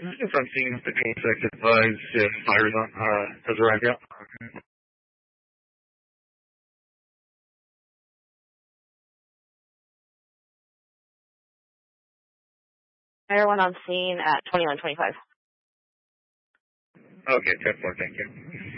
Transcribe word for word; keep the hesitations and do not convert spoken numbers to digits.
If I'm seeing the twenty-six, advise if fires on, uh, has arrived yet. Fire one on scene at twenty-one twenty-five. Okay, ten four, thank you.